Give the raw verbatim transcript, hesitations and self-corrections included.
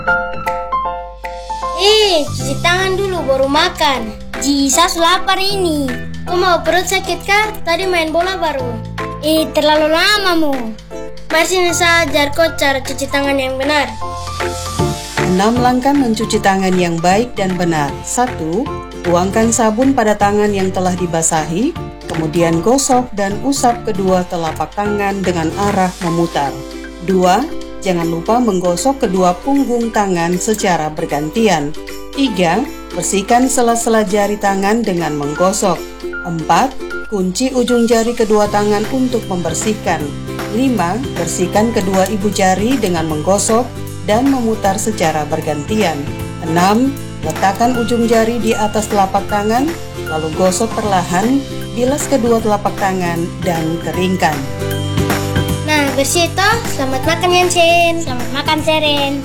Eh, cuci tangan dulu baru makan. Jisa lapar ini. Kau mau perut sakit kah? Tadi main bola baru. Eh, terlalu lama mu. Mari sini saya ajar kau cara cuci tangan yang benar. enam langkah mencuci tangan yang baik dan benar. satu. Tuangkan sabun pada tangan yang telah dibasahi, kemudian gosok dan usap kedua telapak tangan dengan arah memutar. dua. Jangan lupa menggosok kedua punggung tangan secara bergantian. tiga. Bersihkan sela-sela jari tangan dengan menggosok. empat. Kunci ujung jari kedua tangan untuk membersihkan. lima. Bersihkan kedua ibu jari dengan menggosok dan memutar secara bergantian. enam. Letakkan ujung jari di atas telapak tangan, lalu gosok perlahan, bilas kedua telapak tangan, dan keringkan. Nah, bersih toh. Selamat makan Yansen. Selamat makan, Seren.